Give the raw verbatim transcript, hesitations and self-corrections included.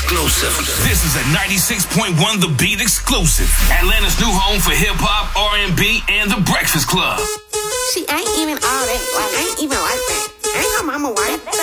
exclusive. This is a ninety-six point one The Beat exclusive. Atlanta's new home for hip-hop, R and B, and The Breakfast Club. She ain't even all that. Like, ain't even like that. Ain't her mama white.